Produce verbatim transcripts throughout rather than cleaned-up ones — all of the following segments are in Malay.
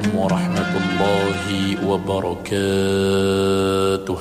warahmatullahi wabarakatuh.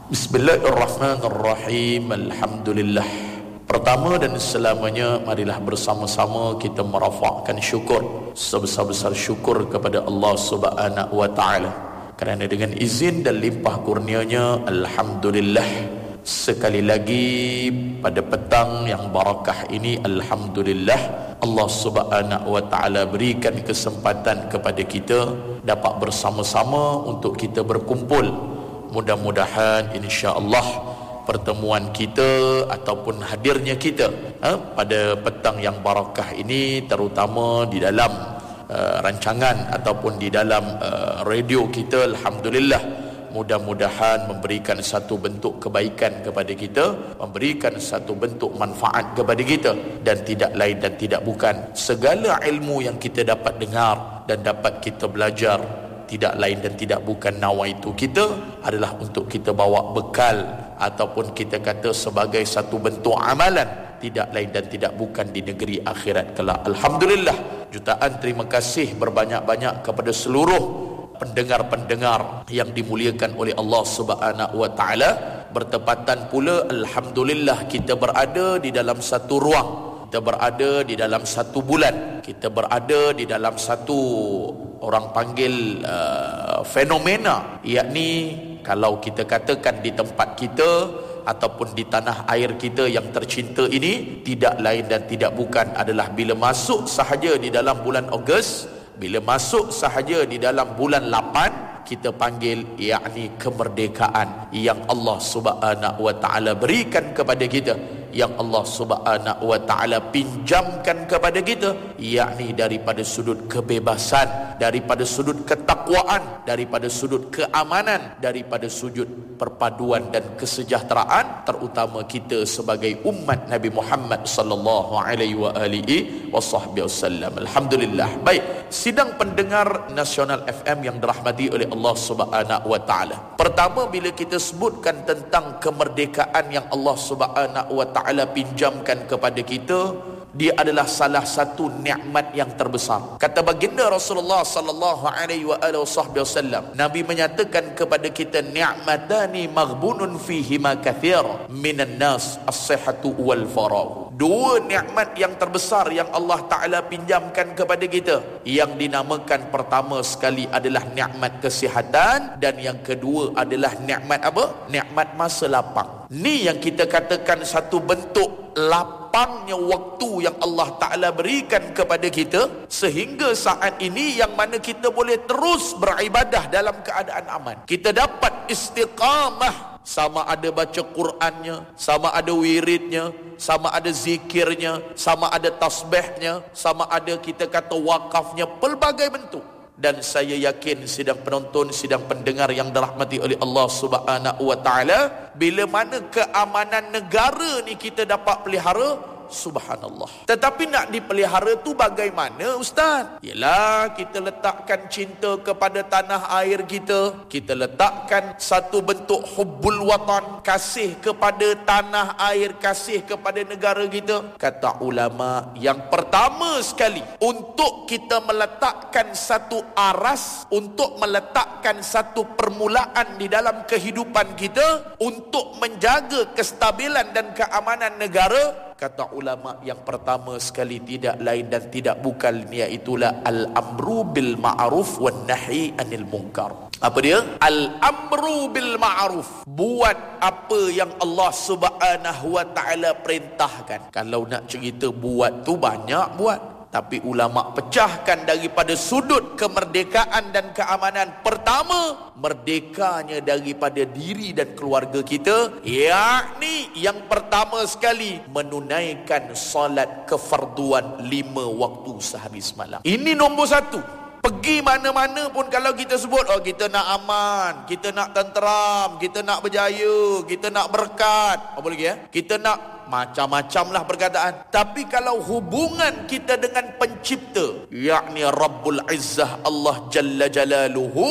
Bismillahirrahmanirrahim. Alhamdulillah. Pertama dan selamanya, marilah bersama-sama kita merafakkan syukur, sebesar-besar syukur kepada Allah Subhanahu wa taala, kerana dengan izin dan limpah kurnianya, alhamdulillah, sekali lagi pada petang yang barakah ini, alhamdulillah, Allah Subhanahu wa taala berikan kesempatan kepada kita dapat bersama-sama untuk kita berkumpul. Mudah-mudahan insya-Allah pertemuan kita ataupun hadirnya kita ha, pada petang yang barakah ini, terutama di dalam uh, rancangan ataupun di dalam uh, radio kita, alhamdulillah, mudah-mudahan memberikan satu bentuk kebaikan kepada kita, memberikan satu bentuk manfaat kepada kita, dan tidak lain dan tidak bukan, segala ilmu yang kita dapat dengar dan dapat kita belajar, tidak lain dan tidak bukan nawaitu kita adalah untuk kita bawa bekal ataupun kita kata sebagai satu bentuk amalan, tidak lain dan tidak bukan di negeri akhirat kelak. Alhamdulillah, jutaan terima kasih berbanyak-banyak kepada seluruh pendengar-pendengar yang dimuliakan oleh Allah Subhanahu wa taala. Bertepatan pula, alhamdulillah, kita berada di dalam satu ruang, kita berada di dalam satu bulan, kita berada di dalam satu, orang panggil uh, fenomena, yakni kalau kita katakan di tempat kita ataupun di tanah air kita yang tercinta ini, tidak lain dan tidak bukan adalah bila masuk sahaja di dalam bulan Ogos, bila masuk sahaja di dalam bulan lapan, kita panggil yakni kemerdekaan yang Allah Subhanahu wa taala berikan kepada kita, yang Allah Subhanahu wa taala pinjamkan kepada kita, yakni daripada sudut kebebasan, daripada sudut ketakwaan, daripada sudut keamanan, daripada sudut perpaduan dan kesejahteraan, terutama kita sebagai umat Nabi Muhammad sallallahu alaihi wa alihi wasallam. Alhamdulillah. Baik, sidang pendengar Nasional F M yang dirahmati oleh Allah Subhanahu wa taala. Pertama, bila kita sebutkan tentang kemerdekaan yang Allah Subhanahu wa taala pinjamkan kepada kita, dia adalah salah satu nikmat yang terbesar. Kata baginda Rasulullah sallallahu alaihi wa alihi wasallam, Nabi menyatakan kepada kita, ni'matani maghbunun fihima kathir minan nas, as-sihhatu wal faragh. Dua nikmat yang terbesar yang Allah taala pinjamkan kepada kita, yang dinamakan pertama sekali adalah nikmat kesihatan, dan yang kedua adalah nikmat apa? Nikmat masa lapang. Ni yang kita katakan satu bentuk lapangnya waktu yang Allah Ta'ala berikan kepada kita, sehingga saat ini yang mana kita boleh terus beribadah dalam keadaan aman. Kita dapat istiqamah, sama ada baca Qurannya, sama ada wiridnya, sama ada zikirnya, sama ada tasbihnya, sama ada kita kata wakafnya, pelbagai bentuk. Dan saya yakin sidang penonton, sidang pendengar yang dirahmati oleh Allah Subhanahu wa taala, bila mana keamanan negara ni kita dapat pelihara, subhanallah. Tetapi nak dipelihara tu bagaimana, Ustaz? Yalah, kita letakkan cinta kepada tanah air kita, kita letakkan satu bentuk hubbul watan, kasih kepada tanah air, kasih kepada negara kita. Kata ulama, yang pertama sekali untuk kita meletakkan satu aras, untuk meletakkan satu permulaan di dalam kehidupan kita untuk menjaga kestabilan dan keamanan negara, kata ulama, yang pertama sekali tidak lain dan tidak bukan, iaitulah al-amru bil ma'ruf wan nahi anil munkar. Apa dia? Al-amru bil ma'ruf, buat apa yang Allah Subhanahu wa taala perintahkan. Kalau nak cerita buat tu banyak buat, tapi ulama pecahkan daripada sudut kemerdekaan dan keamanan. Pertama, merdekanya daripada diri dan keluarga kita, yakni yang pertama sekali menunaikan solat kefarduan lima waktu sehari semalam. Ini nombor satu. Pergi mana-mana pun kalau kita sebut, oh kita nak aman, kita nak tenteram, kita nak berjaya, kita nak berkat, apa lagi ya? Kita nak macam-macam lah perkataan. Tapi kalau hubungan kita dengan pencipta, yakni Rabbul Izzah Allah Jalla Jalaluhu,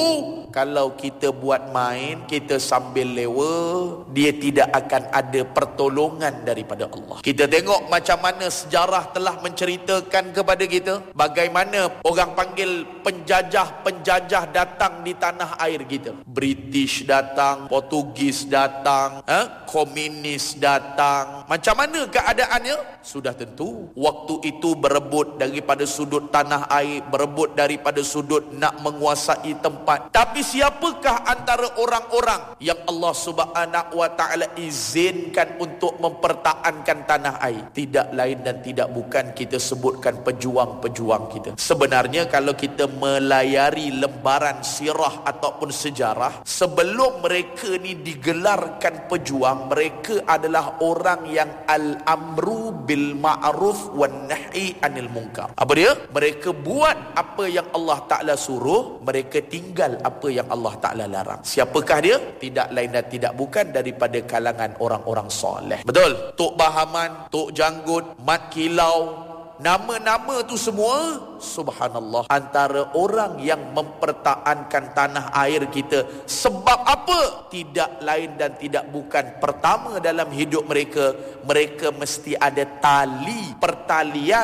kalau kita buat main, kita sambil lewa, dia tidak akan ada pertolongan daripada Allah. Kita tengok macam mana sejarah telah menceritakan kepada kita bagaimana orang panggil penjajah-penjajah datang di tanah air kita. British datang, Portugis datang, eh? komunis datang. Macam mana keadaannya? Sudah tentu waktu itu berebut daripada sudut tanah air, berebut daripada sudut nak menguasai tempat. Tapi siapakah antara orang-orang yang Allah Subhanahu wa taala izinkan untuk mempertahankan tanah air? Tidak lain dan tidak bukan kita sebutkan pejuang-pejuang kita. Sebenarnya kalau kita melayari lembaran sirah ataupun sejarah, sebelum mereka ni digelarkan pejuang, mereka adalah orang yang al-amru bil ma'ruf wan nahi anil munkar. Apa dia? Mereka buat apa yang Allah Ta'ala suruh, mereka tinggal apa yang Allah Ta'ala larang. Siapakah dia? Tidak lain dan tidak bukan daripada kalangan orang-orang soleh. Betul? Tok Bahaman, Tok Janggut, Mat Kilau, nama-nama tu semua, subhanallah, antara orang yang mempertahankan tanah air kita. Sebab apa? Tidak lain dan tidak bukan, pertama dalam hidup mereka, mereka mesti ada tali pertalian,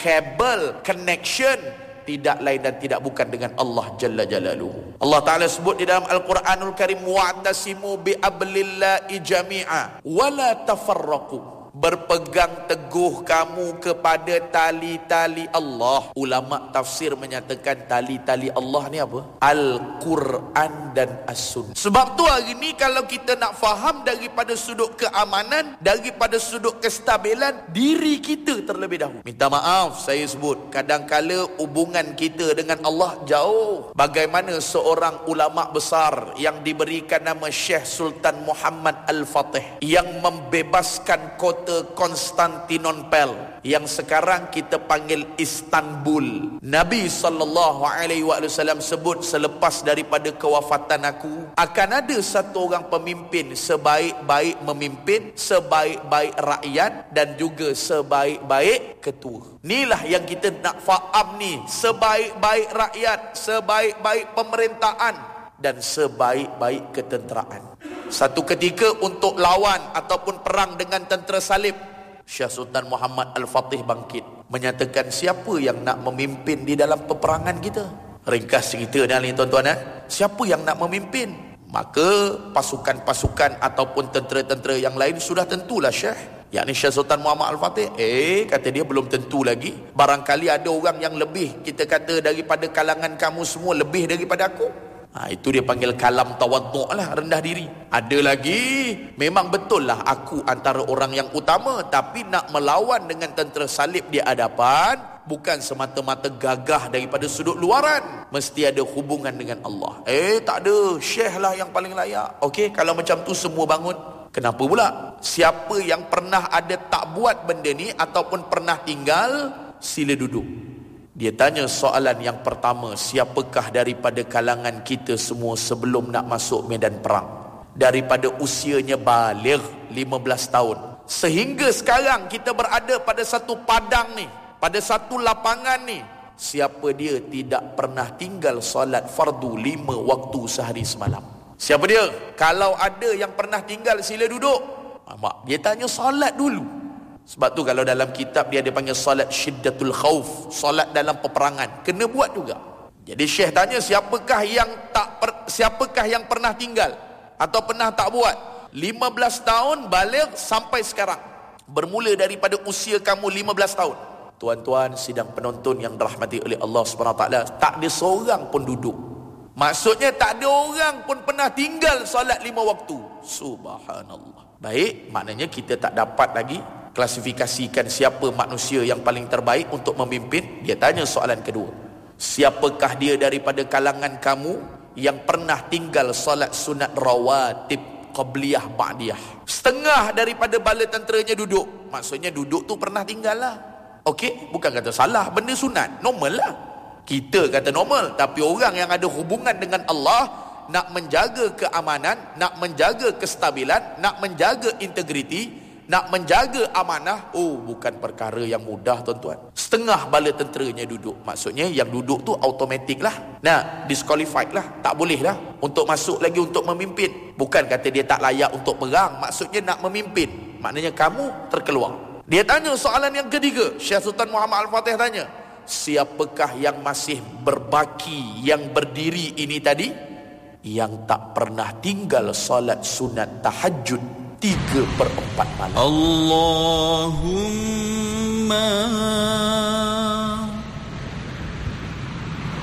kabel, connection, tidak lain dan tidak bukan dengan Allah Jalla Jalaluhu. Allah Ta'ala sebut di dalam Al-Quranul Karim, wa'tasimu bi'ablillahi jami'a wala tafarraqu. Berpegang teguh kamu kepada tali-tali Allah. Ulama tafsir menyatakan tali-tali Allah ni apa? Al-Quran dan As-Sunnah. Sebab tu hari ni kalau kita nak faham daripada sudut keamanan, daripada sudut kestabilan diri kita terlebih dahulu. Minta maaf saya sebut, kadang-kala hubungan kita dengan Allah jauh. Bagaimana seorang ulama besar yang diberikan nama Syekh Sultan Muhammad Al-Fatih yang membebaskan kota Konstantinopel yang sekarang kita panggil Istanbul. Nabi sallallahu alaihi wasallam sebut, selepas daripada kewafatan aku akan ada satu orang pemimpin, sebaik-baik memimpin, sebaik-baik rakyat dan juga sebaik-baik ketua. Inilah yang kita nak faham ni, sebaik-baik rakyat, sebaik-baik pemerintahan dan sebaik-baik ketenteraan. Satu ketika untuk lawan ataupun perang dengan tentera salib, Syekh Sultan Muhammad Al-Fatih bangkit menyatakan, siapa yang nak memimpin di dalam peperangan kita? Ringkas cerita dah ni tuan-tuan, eh? Siapa yang nak memimpin? Maka pasukan-pasukan ataupun tentera-tentera yang lain sudah tentulah Syekh, yakni Syekh Sultan Muhammad Al-Fatih. Eh, kata dia belum tentu lagi. Barangkali ada orang yang lebih, kita kata daripada kalangan kamu semua, lebih daripada aku. Ha, itu dia panggil kalam tawaddu' lah, rendah diri. Ada lagi, memang betul lah aku antara orang yang utama, tapi nak melawan dengan tentera salib di hadapan bukan semata-mata gagah daripada sudut luaran, mesti ada hubungan dengan Allah. Eh, tak ada, Syekh lah yang paling layak. Okey, kalau macam tu semua bangun. Kenapa pula? Siapa yang pernah ada tak buat benda ni ataupun pernah tinggal, sila duduk. Dia tanya soalan yang pertama, siapakah daripada kalangan kita semua sebelum nak masuk medan perang, daripada usianya baligh lima belas tahun sehingga sekarang kita berada pada satu padang ni, pada satu lapangan ni, siapa dia tidak pernah tinggal solat fardu lima waktu sehari semalam? Siapa dia? Kalau ada yang pernah tinggal, sila duduk. Mak, dia tanya solat dulu. Sebab tu kalau dalam kitab dia dia panggil solat syiddatul khauf, solat dalam peperangan, kena buat juga. Jadi Syekh tanya, siapakah yang tak per, siapakah yang pernah tinggal atau pernah tak buat? lima belas tahun baligh sampai sekarang. Bermula daripada usia kamu lima belas tahun. Tuan-tuan sidang penonton yang dirahmati oleh Allah Subhanahu Wa Taala, tak ada seorang pun duduk. Maksudnya tak ada orang pun pernah tinggal solat lima waktu. Subhanallah. Baik, maknanya kita tak dapat lagi klasifikasikan siapa manusia yang paling terbaik untuk memimpin. Dia tanya soalan kedua, siapakah dia daripada kalangan kamu yang pernah tinggal solat sunat rawatib qabliyah ba'diyah? Setengah daripada bala tenteranya duduk. Maksudnya duduk tu pernah tinggal lah. Okey, bukan kata salah, benda sunat, normal lah. Kita kata normal, tapi orang yang ada hubungan dengan Allah, nak menjaga keamanan, nak menjaga kestabilan, nak menjaga integriti, Nak menjaga amanah, oh bukan perkara yang mudah tuan-tuan. Setengah bala tenteranya duduk. Maksudnya yang duduk tu automatik lah. Nah, disqualified lah. Tak boleh lah untuk masuk lagi untuk memimpin. Bukan kata dia tak layak untuk perang. Maksudnya nak memimpin. Maknanya kamu terkeluar. Dia tanya soalan yang ketiga. Syekh Sultan Muhammad Al-Fatih tanya, siapakah yang masih berbaki, yang berdiri ini tadi, yang tak pernah tinggal solat sunat tahajud tiga per empat malam? Allahumma